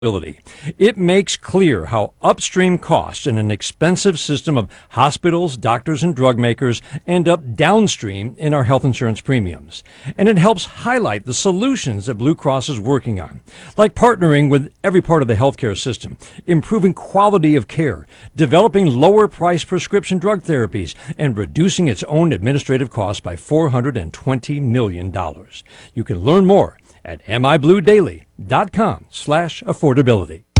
It makes clear how upstream costs in an expensive system of hospitals, doctors, and drug makers end up downstream in our health insurance premiums. And it helps highlight the solutions that Blue Cross is working on, like partnering with every part of the healthcare system, improving quality of care, developing lower-priced prescription drug therapies, and reducing its own administrative costs by $420 million. You can learn more at mibluedaily.com/affordability.